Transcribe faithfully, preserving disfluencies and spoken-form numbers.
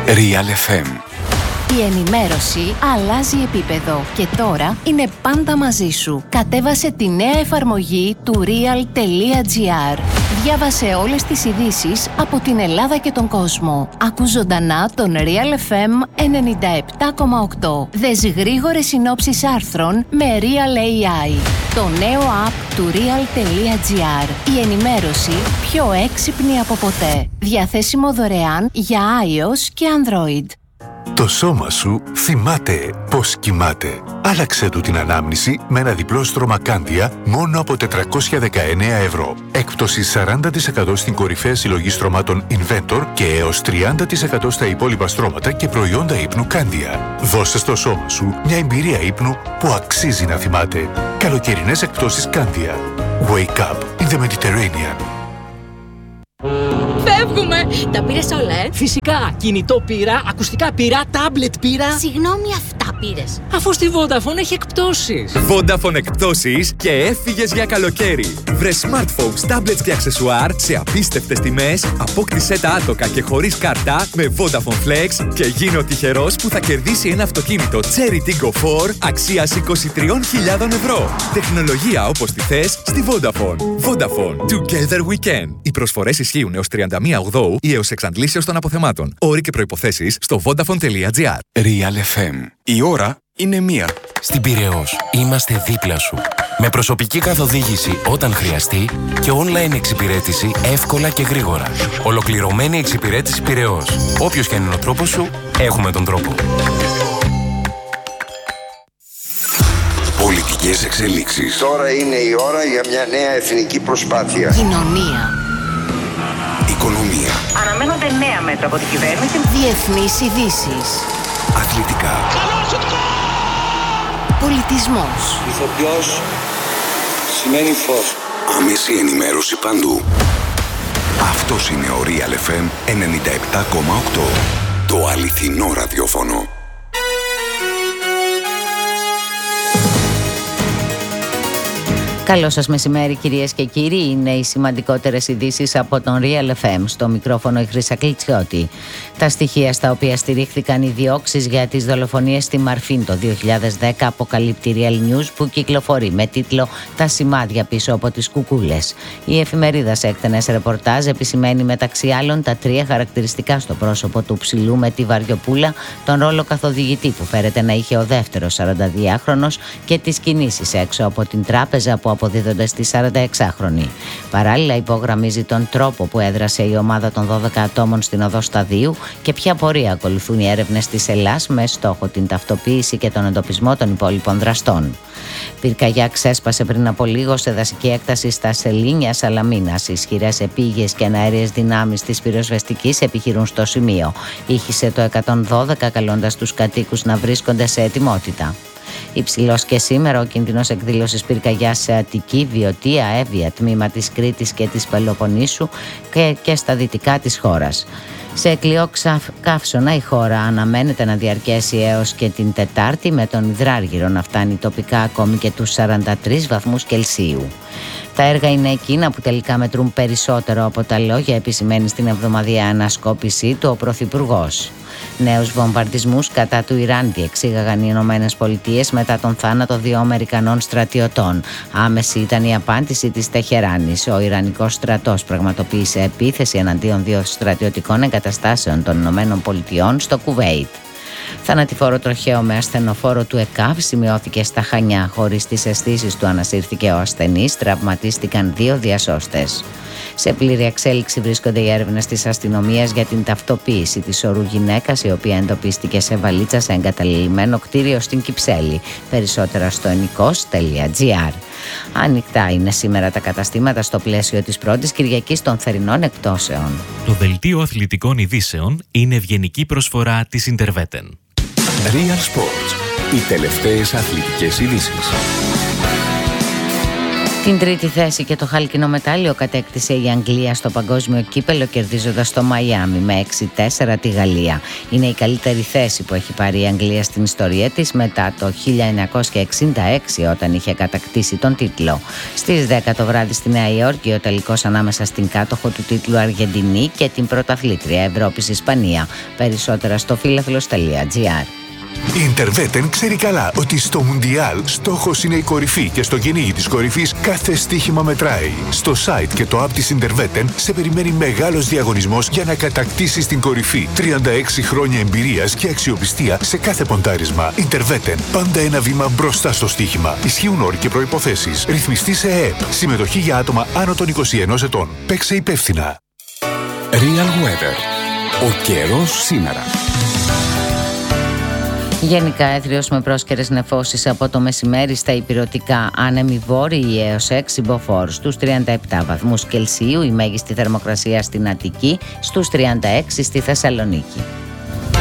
Real εφ εμ. Η ενημέρωση αλλάζει επίπεδο και τώρα είναι πάντα μαζί σου. Κατέβασε τη νέα εφαρμογή του real τελεία gr. Διάβασε όλες τις ειδήσεις από την Ελλάδα και τον κόσμο. Ακού ζωντανά τον Real εφ εμ ενενήντα επτά κόμμα οκτώ. Δες γρήγορες συνόψεις άρθρων με Real έι άι. Το νέο app του real τελεία gr. Η ενημέρωση πιο έξυπνη από ποτέ. Διαθέσιμο δωρεάν για iOS και Android. Το σώμα σου θυμάται πώς κοιμάται. Άλλαξε του την ανάμνηση με ένα διπλό στρώμα Κάντια μόνο από τετρακόσια δεκαεννέα ευρώ. Έκπτωση σαράντα τοις εκατό στην κορυφαία συλλογή στρωμάτων Inventor και έως τριάντα τοις εκατό στα υπόλοιπα στρώματα και προϊόντα ύπνου Κάντια. Δώσε στο σώμα σου μια εμπειρία ύπνου που αξίζει να θυμάται. Καλοκαιρινές εκπτώσεις Κάντια. Wake up in the Mediterranean. Φεύγουμε! Τα πήρες όλα, ε? Φυσικά! Κινητό πήρα, ακουστικά πήρα, τάμπλετ πήρα. Συγγνώμη, αυτά πήρες. Αφού στη Vodafone έχει εκπτώσεις. Vodafone εκπτώσεις και έφυγες για καλοκαίρι. Βρε smartphones, tablets και αξεσουάρ σε απίστευτες τιμές, απόκτησέ τα άτοκα και χωρίς κάρτα με Vodafone Flex και γίνε ο τυχερός που θα κερδίσει ένα αυτοκίνητο Cherry Tiggo φορ αξίας είκοσι τρεις χιλιάδες ευρώ. Τεχνολογία όπως τη θες στη Vodafone. Vodafone. Together we can. Οι προσφορές ισχύουν έως τριάντα μία Οκτωβρίου ή έως εξαντλήσεως των αποθεμάτων. Όροι και προϋποθέσεις στο vodafone τελεία gr. Real εφ εμ. Η ώρα είναι μία. Στην Πειραιώς είμαστε δίπλα σου. Με προσωπική καθοδήγηση όταν χρειαστεί και online εξυπηρέτηση εύκολα και γρήγορα. Ολοκληρωμένη εξυπηρέτηση Πειραιώς. Όποιος και αν είναι ο τρόπος σου, έχουμε τον τρόπο. Πολιτικές εξελίξεις. Τώρα είναι η ώρα για μια νέα εθνική προσπάθεια. Κοινωνία. Οικονομία. Αναμένονται νέα μέτρα από την κυβέρνηση. Διεθνείς ειδήσεις. Αθλητικά. Πολιτισμός. Ηθοποιός σημαίνει φως. Άμεση ενημέρωση παντού. Αυτός είναι ο Real εφ εμ ενενήντα επτά κόμμα οκτώ. Το αληθινό ραδιόφωνο. Καλό σας μεσημέρι κυρίες και κύριοι, είναι οι σημαντικότερες ειδήσεις από τον Real εφ εμ. Στο μικρόφωνο η Χρύσα Κλιτσιώτη. Τα στοιχεία στα οποία στηρίχθηκαν οι διώξεις για τις δολοφονίες στη Μαρφίν το δύο χιλιάδες δέκα αποκαλύπτει Real News, που κυκλοφορεί με τίτλο «Τα σημάδια πίσω από τις κουκούλες». Η εφημερίδα σε εκτενές ρεπορτάζ επισημαίνει μεταξύ άλλων τα τρία χαρακτηριστικά στο πρόσωπο του ψηλού με τη βαριοπούλα, τον ρόλο καθοδηγητή που φέρεται να είχε ο δεύτερος σαρανταδυάχρονος και τις κινήσεις έξω από την τράπεζα που αποδίδονται στη σαρανταεξάχρονη. Παράλληλα υπογραμμίζει τον τρόπο που έδρασε η ομάδα των δώδεκα ατόμων στην οδό Σταδίου και ποια πορεία ακολουθούν οι έρευνες της Ελλάς με στόχο την ταυτοποίηση και τον εντοπισμό των υπόλοιπων δραστών. Πυρκαγιά ξέσπασε πριν από λίγο σε δασική έκταση στα Σελήνια Σαλαμίνας. Ισχυρές επίγειες και αέριες δυνάμεις της πυροσβεστικής επιχειρούν στο σημείο. Ήχησε το εκατόν δώδεκα καλώντας τους κατοίκους να βρίσκονται σε ετοιμότητα. Υψηλός και σήμερα ο κίνδυνος εκδήλωσης πυρκαγιάς σε Αττική, Βιωτία, Εύβοια, τμήμα της Κρήτης και της Πελοποννήσου και, και στα δυτικά της χώρας. Σε κλειό καύσωνα η χώρα αναμένεται να διαρκέσει έως και την Τετάρτη, με τον υδράργυρο να φτάνει τοπικά ακόμη και τους σαράντα τρεις βαθμούς Κελσίου. Τα έργα είναι εκείνα που τελικά μετρούν περισσότερο από τα λόγια, επισημαίνει στην εβδομαδιαία ανασκόπησή του ο Πρωθυπουργός. Νέους βομβαρδισμούς κατά του Ιράν διεξήγαγαν οι Ηνωμένες Πολιτείες μετά τον θάνατο δύο Αμερικανών στρατιωτών. Άμεση ήταν η απάντηση της Τεχεράνης. Ο Ιρανικός στρατός πραγματοποίησε επίθεση εναντίον δύο στρατιωτικών εγκαταστάσεων των Ηνωμένων Πολιτειών στο Κουβέιτ. Θανατηφόρο τροχαίο με ασθενοφόρο του ΕΚΑΒ σημειώθηκε στα Χανιά. Χωρίς τις αισθήσεις του ανασύρθηκε ο ασθενής, τραυματίστηκαν δύο διασώστες. Σε πλήρη εξέλιξη βρίσκονται οι έρευνες της αστυνομίας για την ταυτοποίηση της ορού γυναίκας, η οποία εντοπίστηκε σε βαλίτσα σε εγκαταλειμμένο κτίριο στην Κυψέλη. Περισσότερα στο ενικός τελεία gr. Ανοιχτά είναι σήμερα τα καταστήματα στο πλαίσιο της πρώτης Κυριακής των θερινών εκπτώσεων. Το δελτίο αθλητικών ειδήσεων είναι ευγενική προσφορά της Interveten. Real Sports. Οι τελευταίες αθλητικές ειδήσεις. Την τρίτη θέση και το χάλκινο μετάλλιο κατέκτησε η Αγγλία στο παγκόσμιο κύπελο, κερδίζοντας το Μαϊάμι με έξι τέσσερα τη Γαλλία. Είναι η καλύτερη θέση που έχει πάρει η Αγγλία στην ιστορία της μετά το χίλια εννιακόσια εξήντα έξι, όταν είχε κατακτήσει τον τίτλο. Στις δέκα το βράδυ στη Νέα Υόρκη ο τελικός ανάμεσα στην κάτοχο του τίτλου Αργεντινή και την πρωταθλήτρια Ευρώπης Ισπανία. Περισσότερα στο φίλαθλος τελεία τζι άρ. Η Interveten ξέρει καλά ότι στο Μουντιάλ στόχος είναι η κορυφή και στο κυνήγι της κορυφής κάθε στοίχημα μετράει. Στο site και το app της Interveten σε περιμένει μεγάλος διαγωνισμός για να κατακτήσεις την κορυφή. τριάντα έξι χρόνια εμπειρίας και αξιοπιστία σε κάθε ποντάρισμα. Interveten, πάντα ένα βήμα μπροστά στο στοίχημα. Ισχύουν όροι και προϋποθέσεις. Ρυθμιστή σε ΕΕΠ. Συμμετοχή για άτομα άνω των είκοσι ενός ετών. Παίξε υπεύθυνα. Real Weather. Ο καιρός σήμερα. Γενικά έθριος με πρόσκαιρες νεφώσεις από το μεσημέρι στα ηπειρωτικά, άνεμοι βόρειοι έως έξι μποφόρ στους τριάντα επτά βαθμούς Κελσίου, η μέγιστη θερμοκρασία στην Αττική στους τριάντα έξι στη Θεσσαλονίκη.